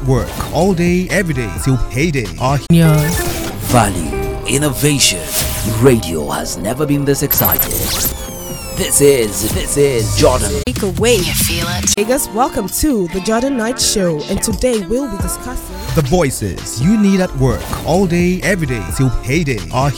work all day, every day till payday. Our Value, innovation. Radio has never been this excited. This is Jordan. Take away. You feel it. Hey guys, welcome to the Jordan Knight Show, and today we'll be discussing the voices you need at work all day, every day till payday. Are